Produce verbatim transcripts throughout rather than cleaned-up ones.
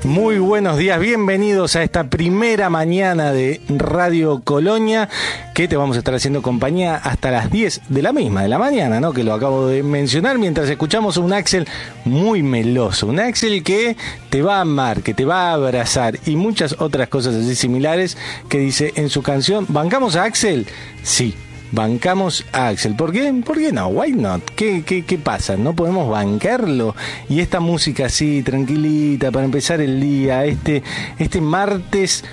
Muy buenos días, bienvenidos a esta primera mañana de Radio Colonia, que te vamos a estar haciendo compañía hasta las diez de la misma, de la mañana, ¿no? Que lo acabo de mencionar, mientras escuchamos un Axel muy meloso, un Axel que te va a amar, que te va a abrazar y muchas otras cosas así similares que dice en su canción. ¿Bancamos a Axel? Sí. Bancamos a Axel. ¿Por qué? ¿Por qué no? Why not? ¿Qué, qué, qué pasa? ¿No podemos bancarlo? Y esta música así, tranquilita, para empezar el día, este, este martes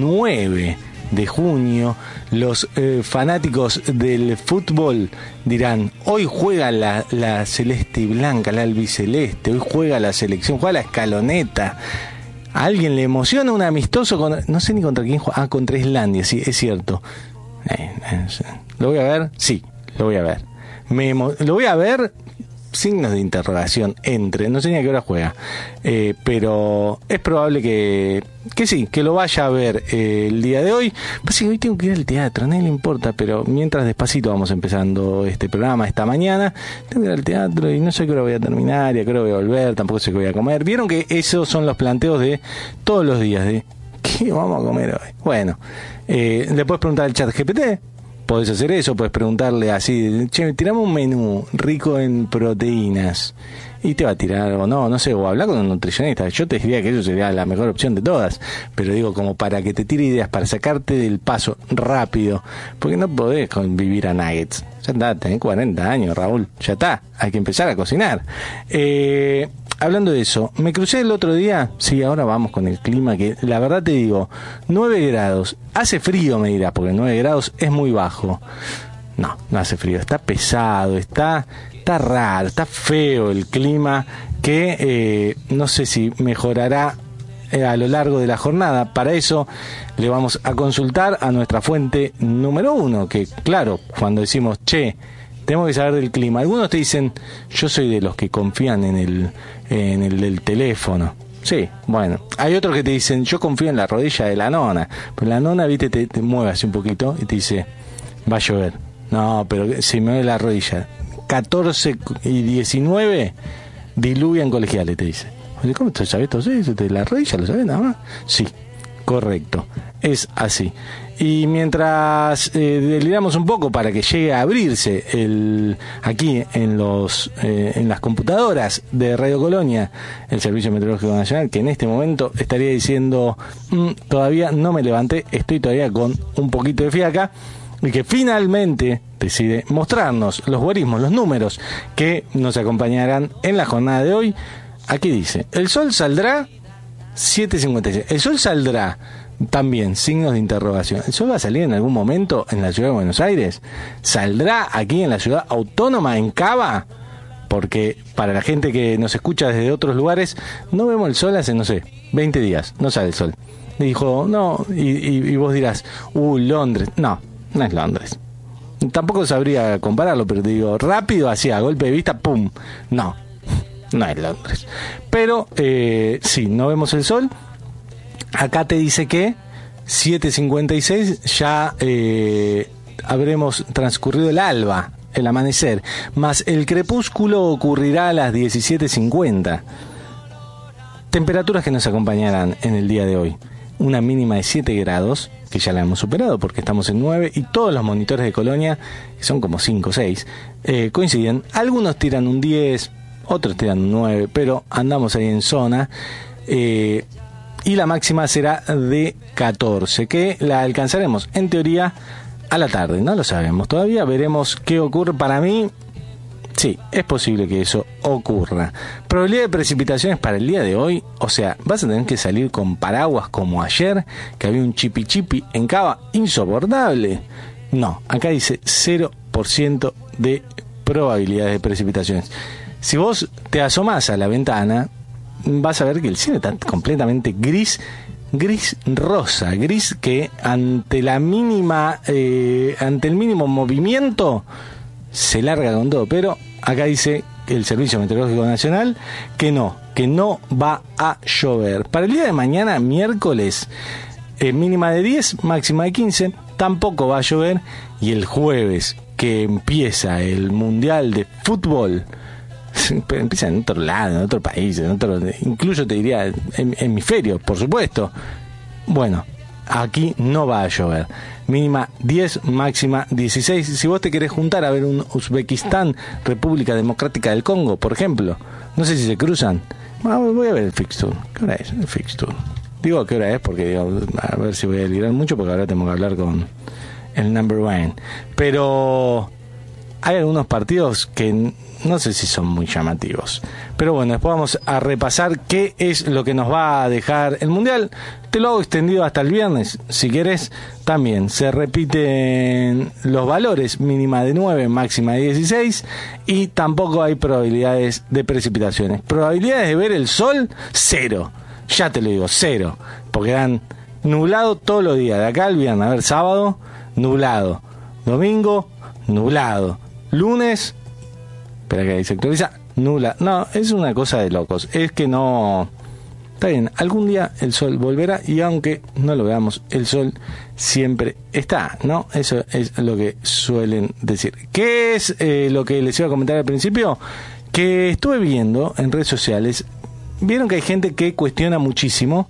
nueve de junio, los eh, fanáticos del fútbol dirán, hoy juega la, la celeste y blanca, la albiceleste, hoy juega la selección, juega la escaloneta. ¿A alguien le emociona un amistoso? Con, no sé ni contra quién juega. Ah, contra Islandia, sí, es cierto. Eh, eh, ¿Lo voy a ver? Sí, lo voy a ver. Me, lo voy a ver, signos de interrogación, entre, no sé ni a qué hora juega, eh, pero es probable que, que sí, que lo vaya a ver eh, el día de hoy. Pasa que hoy tengo que ir al teatro, a nadie le importa, pero mientras despacito vamos empezando este programa esta mañana, tengo que ir al teatro y no sé a qué hora voy a terminar y a qué hora voy a volver, tampoco sé qué voy a comer. Vieron que esos son los planteos de todos los días, de ¿qué vamos a comer hoy? Bueno, eh, le puedes preguntar al chat G P T. Podés hacer eso, podés preguntarle así, che, tirame un menú rico en proteínas y te va a tirar algo, no, no sé, o hablar con un nutricionista. Yo te diría que eso sería la mejor opción de todas, pero digo, como para que te tire ideas, para sacarte del paso rápido, porque no podés vivir a nuggets. Ya está, tenés cuarenta años, Raúl, ya está, hay que empezar a cocinar. Eh... Hablando de eso, me crucé el otro día, sí, ahora vamos con el clima, que la verdad te digo, nueve grados, hace frío me dirás, porque nueve grados es muy bajo. No, no hace frío, está pesado, está, está raro, está feo el clima, que eh, no sé si mejorará eh, a lo largo de la jornada. Para eso le vamos a consultar a nuestra fuente número uno, que claro, cuando decimos, che, tenemos que saber del clima. Algunos te dicen, yo soy de los que confían en el, en el del teléfono. Sí, bueno. Hay otros que te dicen, yo confío en la rodilla de la nona. Pues la nona, viste, te, te mueve así un poquito y te dice, va a llover. No, pero si me mueve la rodilla. catorce y diecinueve diluvian colegiales, te dice. Oye, ¿cómo tú sabes todo eso? ¿De la rodilla lo sabes nada más? Sí, correcto. Es así. Y mientras eh, deliramos un poco para que llegue a abrirse el aquí en los eh, en las computadoras de Radio Colonia, el Servicio Meteorológico Nacional, que en este momento estaría diciendo, mmm, todavía no me levanté, estoy todavía con un poquito de fiaca, y que finalmente decide mostrarnos los guarismos, los números que nos acompañarán en la jornada de hoy. Aquí dice, el sol saldrá siete cincuenta y seis, el sol saldrá. También, signos de interrogación. ¿El sol va a salir en algún momento en la ciudad de Buenos Aires? ¿Saldrá aquí en la ciudad autónoma, en Cava? Porque para la gente que nos escucha desde otros lugares, no vemos el sol hace, no sé, veinte días. No sale el sol. Y dijo, no, y, y, y vos dirás, uh, Londres. No, no es Londres. Tampoco sabría compararlo, pero te digo, rápido, así, a golpe de vista, pum. No, no es Londres. Pero, eh, sí, no vemos el sol. Acá te dice que siete cincuenta y seis ya eh, habremos transcurrido el alba, el amanecer, más el crepúsculo ocurrirá a las diecisiete cincuenta. Temperaturas que nos acompañarán en el día de hoy. Una mínima de siete grados, que ya la hemos superado porque estamos en nueve, y todos los monitores de Colonia, que son como cinco o seis, eh, coinciden. Algunos tiran un diez, otros tiran un nueve, pero andamos ahí en zona. Eh... Y la máxima será de catorce, que la alcanzaremos en teoría a la tarde, no lo sabemos todavía, veremos qué ocurre. Para mí, sí, es posible que eso ocurra. Probabilidad de precipitaciones para el día de hoy, o sea, vas a tener que salir con paraguas como ayer, que había un chipi chipi en Cava insoportable. No, acá dice cero por ciento de probabilidades de precipitaciones. Si vos te asomás a la ventana, vas a ver que el cielo está completamente gris, gris rosa, gris que ante la mínima, eh, ante el mínimo movimiento se larga con todo. Pero acá dice el Servicio Meteorológico Nacional que no, que no va a llover. Para el día de mañana, miércoles, eh, mínima de diez, máxima de quince, tampoco va a llover. Y el jueves, que empieza el Mundial de Fútbol, empieza en otro lado, en otro país, en otro, incluso te diría hem- hemisferio, por supuesto. Bueno, aquí no va a llover. Mínima diez, máxima dieciséis. Si vos te querés juntar a ver un Uzbekistán, República Democrática del Congo, por ejemplo, no sé si se cruzan. Bueno, voy a ver el fixture. ¿Qué hora es el fixture? Digo qué hora es porque digo, a ver si voy a delirar mucho, porque ahora tengo que hablar con el number one. Pero hay algunos partidos que no sé si son muy llamativos. Pero bueno, después vamos a repasar qué es lo que nos va a dejar el Mundial. Te lo hago extendido hasta el viernes, si querés. También se repiten los valores, mínima de nueve, máxima de dieciséis. Y tampoco hay probabilidades de precipitaciones. Probabilidades de ver el sol, cero. Ya te lo digo, cero. Porque dan nublado todos los días. De acá al viernes, a ver, sábado, nublado. Domingo, nublado. Lunes, espera que ahí se actualiza, nula. No, es una cosa de locos. Es que no... Está bien, algún día el sol volverá y aunque no lo veamos, el sol siempre está, ¿no? Eso es lo que suelen decir. ¿Qué es eh, lo que les iba a comentar al principio? Que estuve viendo en redes sociales, vieron que hay gente que cuestiona muchísimo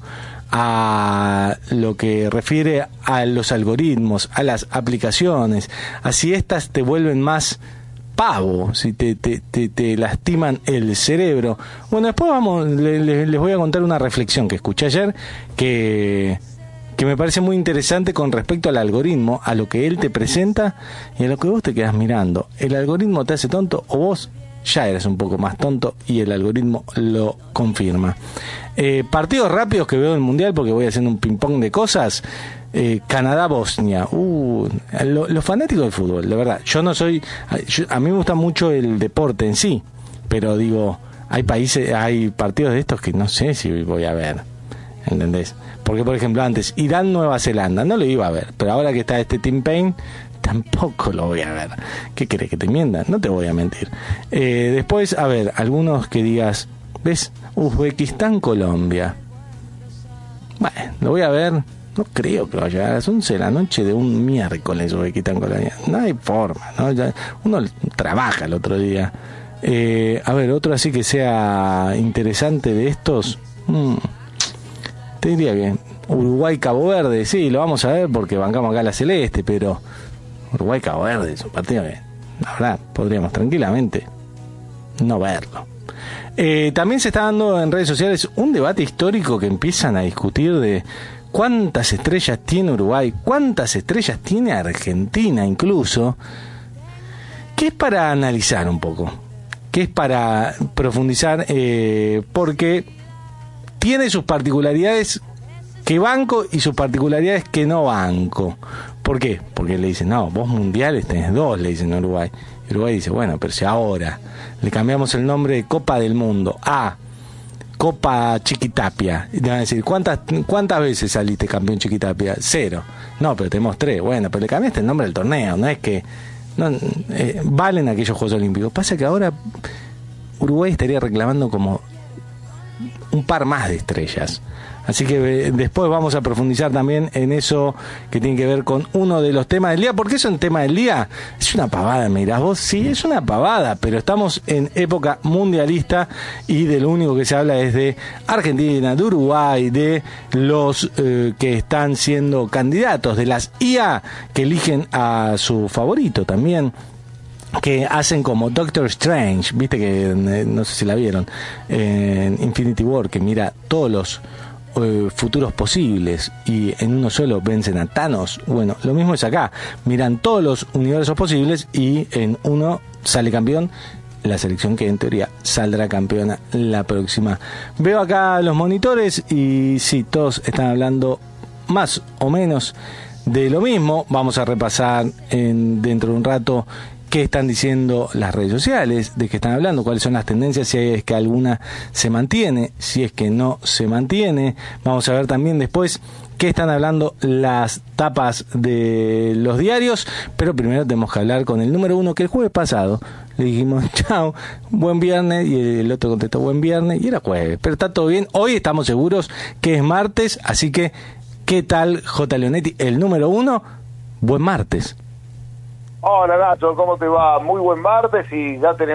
a lo que refiere a los algoritmos, a las aplicaciones, a si estas te vuelven más pavo, si te, te, te, te lastiman el cerebro. Bueno, después vamos, le, le, les voy a contar una reflexión que escuché ayer que, que me parece muy interesante con respecto al algoritmo, a lo que él te presenta y a lo que vos te quedás mirando. ¿El algoritmo te hace tonto o vos ya eres un poco más tonto y el algoritmo lo confirma? Eh, partidos rápidos que veo en el Mundial, porque voy haciendo un ping-pong de cosas. eh, Canadá-Bosnia. Uh, lo, los fanáticos del fútbol, de verdad. Yo no soy... Yo, a mí me gusta mucho el deporte en sí, pero digo, hay países, hay partidos de estos que no sé si voy a ver, ¿entendés? Porque, por ejemplo, antes, Irán-Nueva Zelanda, no lo iba a ver, pero ahora que está este Tim Payne, tampoco lo voy a ver. ¿Qué querés que te mienta? No te voy a mentir. Eh, después, a ver, algunos que digas, ¿ves? Uzbekistán, Colombia. Bueno, lo voy a ver. No creo que vaya a las once de la noche de un miércoles Uzbekistán, Colombia. No hay forma, ¿no? Ya, uno trabaja el otro día. Eh, a ver, otro así que sea interesante de estos. Hmm, te diría que Uruguay, Cabo Verde, sí, lo vamos a ver porque bancamos acá la celeste, pero Uruguay, Cabo Verde es un partido que, la verdad, podríamos tranquilamente no verlo. Eh, también se está dando en redes sociales un debate histórico que empiezan a discutir de cuántas estrellas tiene Uruguay, cuántas estrellas tiene Argentina incluso, que es para analizar un poco, que es para profundizar, eh, porque tiene sus particularidades que banco y sus particularidades que no banco. ¿Por qué? Porque le dicen, no, vos mundiales tenés dos, le dicen a Uruguay. Y Uruguay dice, bueno, pero si ahora le cambiamos el nombre de Copa del Mundo a Copa Chiquitapia, y te van a decir, ¿cuántas, cuántas veces saliste campeón Chiquitapia? Cero. No, pero tenemos tres. Bueno, pero le cambiaste el nombre del torneo, no es que... no eh, valen aquellos Juegos Olímpicos. Pasa que ahora Uruguay estaría reclamando como un par más de estrellas. Así que eh, después vamos a profundizar también en eso que tiene que ver con uno de los temas del día. Porque eso en tema del día es una pavada, me dirás vos. Sí, es una pavada, pero estamos en época mundialista y de lo único que se habla es de Argentina, de Uruguay, de los eh, que están siendo candidatos, de las I A que eligen a su favorito también, que hacen como Doctor Strange, viste que eh, no sé si la vieron, en eh, Infinity War, que mira todos los eh, futuros posibles y en uno solo vencen a Thanos. Bueno, lo mismo es acá, miran todos los universos posibles y en uno sale campeón la selección que en teoría saldrá campeona la próxima. Veo acá los monitores y sí, todos están hablando más o menos de lo mismo. Vamos a repasar en, dentro de un rato qué están diciendo las redes sociales, de qué están hablando, cuáles son las tendencias, si es que alguna se mantiene, si es que no se mantiene. Vamos a ver también después qué están hablando las tapas de los diarios, pero primero tenemos que hablar con el número uno, que el jueves pasado le dijimos chao, buen viernes, y el otro contestó buen viernes, y era jueves, pero está todo bien. Hoy estamos seguros que es martes, así que ¿qué tal, J. Leonetti, el número uno? Buen martes. Hola Nacho, ¿cómo te va? Muy buen martes y ya tenemos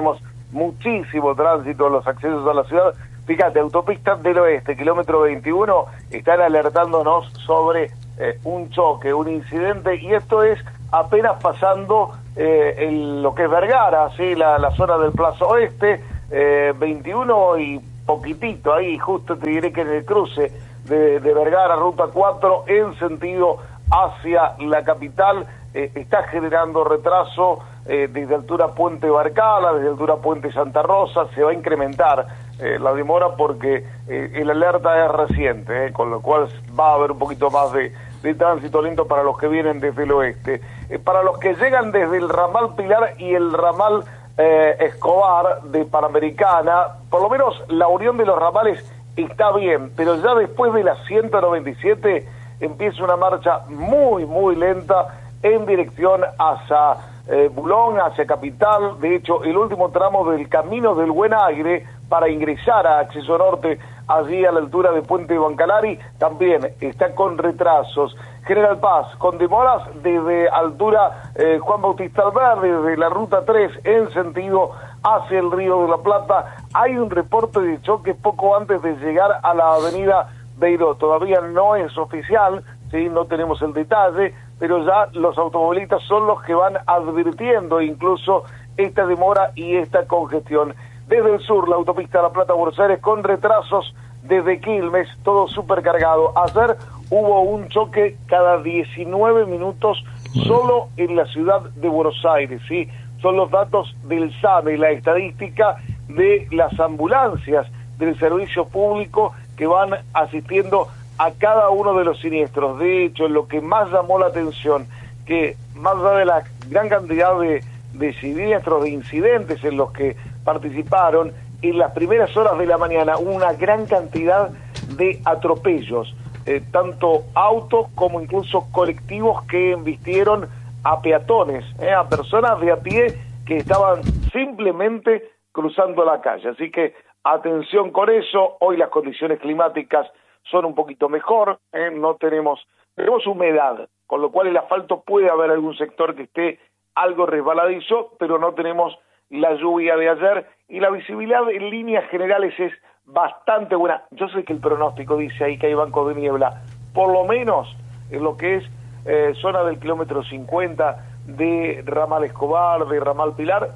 muchísimo tránsito en los accesos a la ciudad. Fíjate, Autopista del Oeste, kilómetro veintiuno, están alertándonos sobre eh, un choque, un incidente, y esto es apenas pasando eh, el, lo que es Vergara, ¿sí? la, la zona del Plaza Oeste, eh, veintiuno y poquitito, ahí justo te diré que en el cruce de, de Vergara, ruta cuatro, en sentido hacia la capital, eh, está generando retraso eh, desde altura Puente Barcala, desde altura Puente Santa Rosa. Se va a incrementar eh, la demora porque eh, el alerta es reciente, eh, con lo cual va a haber un poquito más de, de tránsito lento para los que vienen desde el oeste. Eh, para los que llegan desde el ramal Pilar y el ramal eh, Escobar de Panamericana, por lo menos la unión de los ramales está bien, pero ya después de la ciento noventa y siete empieza una marcha muy, muy lenta en dirección hacia eh, Bulón, hacia Capital. De hecho, el último tramo del Camino del Buen Aire para ingresar a Acceso Norte, allí a la altura de Puente Bancalari, también está con retrasos. General Paz, con demoras desde altura eh, Juan Bautista Alberdi, desde la ruta tres en sentido hacia el Río de la Plata. Hay un reporte de choque poco antes de llegar a la avenida Beiró. Todavía no es oficial, ¿sí? No tenemos el detalle, pero ya los automovilistas son los que van advirtiendo incluso esta demora y esta congestión. Desde el sur, la autopista La Plata-Buenos Aires con retrasos desde Quilmes, todo supercargado. Ayer hubo un choque cada diecinueve minutos solo en la ciudad de Buenos Aires, ¿sí? Son los datos del SAME, la estadística de las ambulancias del servicio público que van asistiendo a cada uno de los siniestros. De hecho, lo que más llamó la atención, que más allá de la gran cantidad de, de siniestros, de incidentes en los que participaron, en las primeras horas de la mañana hubo una gran cantidad de atropellos, eh, tanto autos como incluso colectivos que embistieron a peatones, eh, a personas de a pie que estaban simplemente cruzando la calle. Así que atención con eso. Hoy las condiciones climáticas son un poquito mejor, eh, no tenemos, tenemos humedad, con lo cual el asfalto puede haber algún sector que esté algo resbaladizo, pero no tenemos la lluvia de ayer, y la visibilidad en líneas generales es bastante buena. Yo sé que el pronóstico dice ahí que hay bancos de niebla, por lo menos en lo que es eh, zona del kilómetro cincuenta de Ramal Escobar, de Ramal Pilar,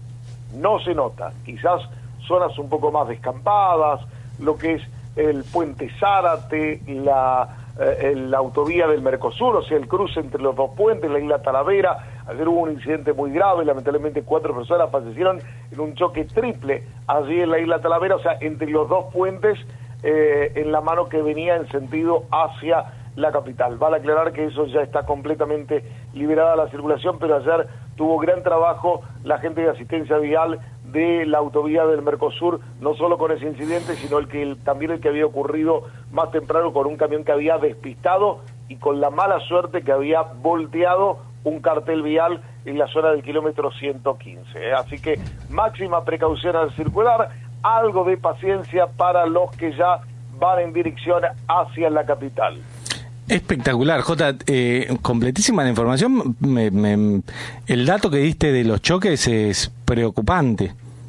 no se nota. Quizás zonas un poco más descampadas, lo que es el Puente Zárate, la, eh, la autovía del Mercosur, o sea, el cruce entre los dos puentes, la isla Talavera. Ayer hubo un incidente muy grave, lamentablemente cuatro personas fallecieron en un choque triple allí en la isla Talavera, o sea, entre los dos puentes, eh, en la mano que venía en sentido hacia la capital. Vale aclarar que eso ya está completamente liberada la circulación, pero ayer tuvo gran trabajo la gente de asistencia vial de la autovía del Mercosur, no solo con ese incidente, sino el que el, también el que había ocurrido más temprano con un camión que había despistado y con la mala suerte que había volteado un cartel vial en la zona del kilómetro ciento quince. ¿eh? Así que máxima precaución al circular, algo de paciencia para los que ya van en dirección hacia la capital. Espectacular, Jota, eh, completísima la información. Me, me, el dato que diste de los choques es preocupante.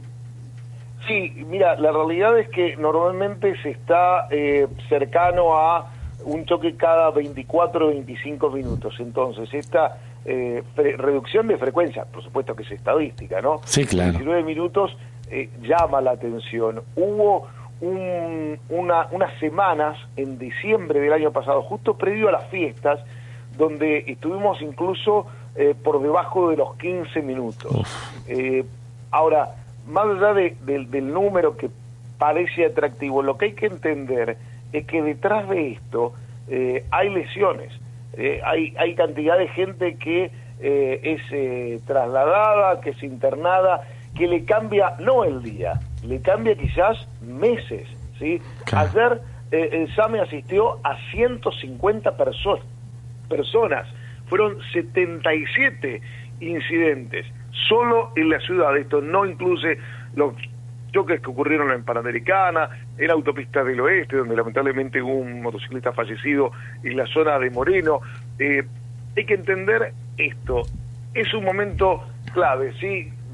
Sí, mira, la realidad es que normalmente se está eh, cercano a un choque cada veinticuatro o veinticinco minutos. Entonces, esta eh, reducción de frecuencia, por supuesto que es estadística, ¿no? Sí, claro. diecinueve minutos eh, llama la atención. Hubo un, una, unas semanas en diciembre del año pasado, justo previo a las fiestas, donde estuvimos incluso eh, por debajo de los quince minutos. Eh, ahora, más allá de, de, del número que parece atractivo, lo que hay que entender es que detrás de esto eh, hay lesiones, eh, hay, hay cantidad de gente que eh, es eh, trasladada, que es internada, que le cambia no el día, le cambia quizás meses, ¿sí? Claro. Ayer eh, el SAME asistió a ciento cincuenta perso- personas, fueron setenta y siete incidentes, solo en la ciudad. Esto no incluye los choques que ocurrieron en Panamericana, en la autopista del Oeste, donde lamentablemente hubo un motociclista fallecido en la zona de Moreno. Eh, hay que entender esto, es un momento clave, ¿sí?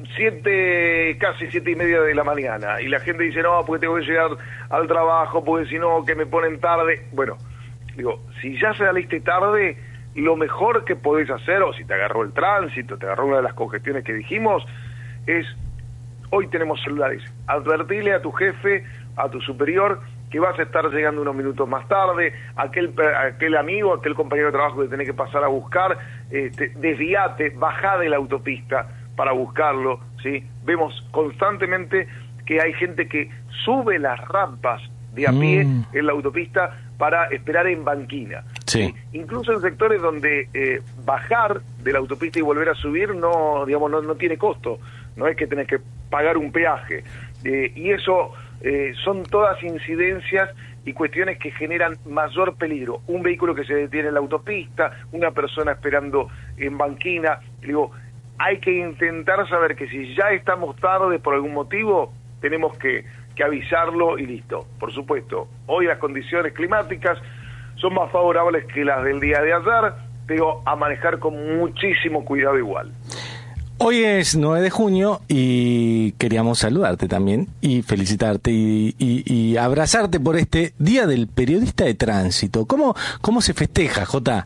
siete, casi siete y media de la mañana, y la gente dice, no, porque tengo que llegar al trabajo, porque si no, que me ponen tarde. Bueno, digo, si ya saliste tarde, lo mejor que podés hacer, o si te agarró el tránsito, te agarró una de las congestiones que dijimos, es, hoy tenemos celulares, advertirle a tu jefe, a tu superior, que vas a estar llegando unos minutos más tarde, aquel aquel amigo, aquel compañero de trabajo que tenés que pasar a buscar, este, desviate, bajá de la autopista para buscarlo, ¿sí? Vemos constantemente que hay gente que sube las rampas de a pie mm. en la autopista para esperar en banquina. Sí. ¿Sí? Incluso en sectores donde eh, bajar de la autopista y volver a subir no, digamos, no, no tiene costo, no es que tenés que pagar un peaje. Eh, y eso eh, son todas incidencias y cuestiones que generan mayor peligro. Un vehículo que se detiene en la autopista, una persona esperando en banquina. Digo, hay que intentar saber que si ya estamos tarde por algún motivo, tenemos que, que avisarlo y listo. Por supuesto, hoy las condiciones climáticas son más favorables que las del día de ayer, pero a manejar con muchísimo cuidado igual. Hoy es nueve de junio y queríamos saludarte también y felicitarte y, y, y abrazarte por este Día del Periodista de Tránsito. ¿Cómo, cómo se festeja, Jota?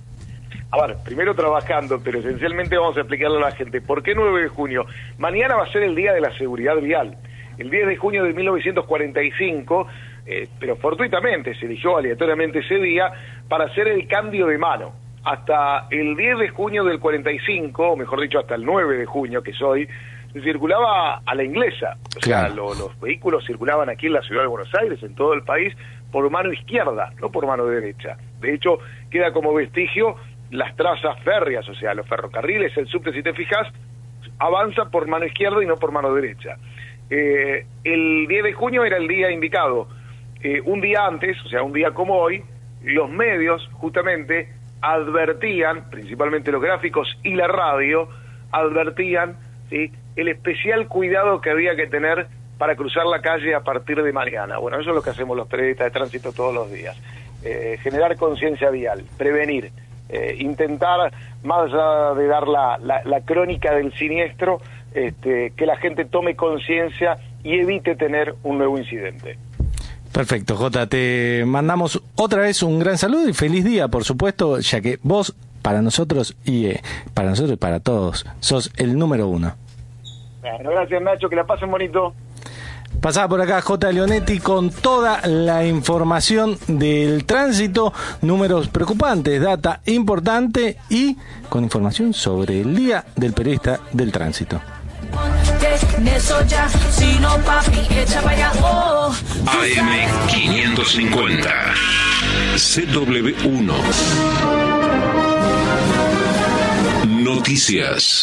A ver, primero trabajando, pero esencialmente vamos a explicarle a la gente. ¿Por qué nueve de junio? Mañana va a ser el Día de la Seguridad Vial. El diez de junio de mil novecientos cuarenta y cinco, eh, pero fortuitamente se eligió aleatoriamente ese día para hacer el cambio de mano. Hasta el diez de junio del cuarenta y cinco, o mejor dicho, hasta el nueve de junio, que es hoy, se circulaba a la inglesa. O claro. sea, lo, los vehículos circulaban aquí en la ciudad de Buenos Aires, en todo el país, por mano izquierda, no por mano derecha. De hecho, queda como vestigio las trazas férreas, o sea, los ferrocarriles, el subte, si te fijas, avanza por mano izquierda y no por mano derecha. Eh, el diez de junio era el día indicado. Eh, un día antes, o sea, un día como hoy, los medios, justamente, advertían, principalmente los gráficos y la radio, advertían, ¿sí?, el especial cuidado que había que tener para cruzar la calle a partir de mañana. Bueno, eso es lo que hacemos los periodistas de tránsito todos los días. Eh, generar conciencia vial, prevenir, eh, intentar, más allá de dar la, la, la crónica del siniestro, este, que la gente tome conciencia y evite tener un nuevo incidente. Perfecto, Jota, te mandamos otra vez un gran saludo y feliz día, por supuesto, ya que vos, para nosotros y eh, para nosotros y para todos, sos el número uno. Bueno, gracias, Nacho, que la pasen bonito. Pasaba por acá J. Leonetti con toda la información del tránsito, números preocupantes, data importante y con información sobre el Día del Periodista del Tránsito. A M quinientos cincuenta C W uno Noticias.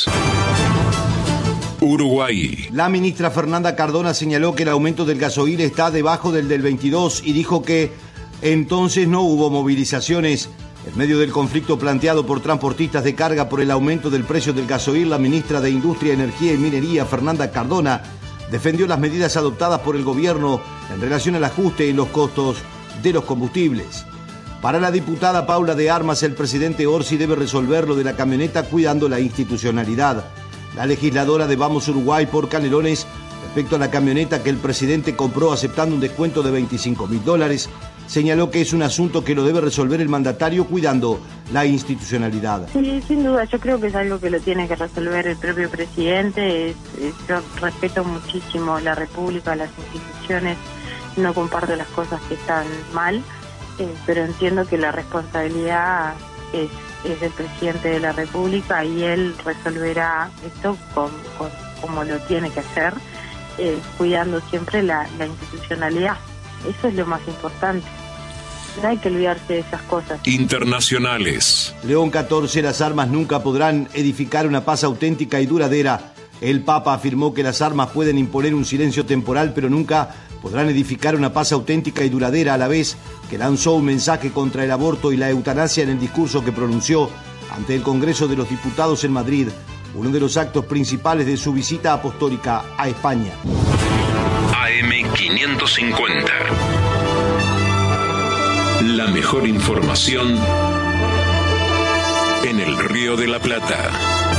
Uruguay. La ministra Fernanda Cardona señaló que el aumento del gasoil está debajo del del veintidós y dijo que entonces no hubo movilizaciones. En medio del conflicto planteado por transportistas de carga por el aumento del precio del gasoil, la ministra de Industria, Energía y Minería, Fernanda Cardona, defendió las medidas adoptadas por el gobierno en relación al ajuste en los costos de los combustibles. Para la diputada Paula de Armas, el presidente Orsi debe resolver lo de la camioneta cuidando la institucionalidad. La legisladora de Vamos Uruguay por Canelones, respecto a la camioneta que el presidente compró aceptando un descuento de veinticinco mil dólares, señaló que es un asunto que lo debe resolver el mandatario cuidando la institucionalidad. Sí, sin duda, yo creo que es algo que lo tiene que resolver el propio presidente. Es, es, yo respeto muchísimo la República, las instituciones, no comparto las cosas que están mal, eh, pero entiendo que la responsabilidad es, es del presidente de la República y él resolverá esto con, con, como lo tiene que hacer, eh, cuidando siempre la, la institucionalidad. Eso es lo más importante. No hay que olvidarse de esas cosas. Internacionales. León catorce, las armas nunca podrán edificar una paz auténtica y duradera. El Papa afirmó que las armas pueden imponer un silencio temporal, pero nunca podrán edificar una paz auténtica y duradera, a la vez que lanzó un mensaje contra el aborto y la eutanasia en el discurso que pronunció ante el Congreso de los Diputados en Madrid, uno de los actos principales de su visita apostólica a España. A M quinientos cincuenta. La mejor información en el Río de la Plata.